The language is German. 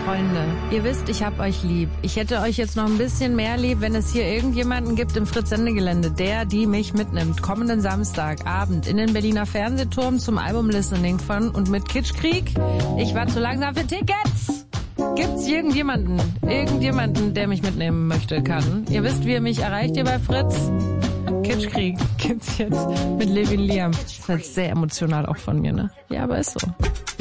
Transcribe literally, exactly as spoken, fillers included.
Freunde, ihr wisst, ich hab euch lieb. Ich hätte euch jetzt noch ein bisschen mehr lieb, wenn es hier irgendjemanden gibt im Fritz-Sende-Gelände, der, die mich mitnimmt, kommenden Samstagabend in den Berliner Fernsehturm zum Album-Listening von und mit Kitschkrieg. Ich war zu langsam für Tickets. Gibt's irgendjemanden, irgendjemanden, der mich mitnehmen möchte, kann? Ihr wisst, wie ihr mich erreicht hier bei Fritz. Kitschkrieg gibt's jetzt mit Levin Liam. Das ist halt sehr emotional auch von mir, ne? Ja, aber ist so.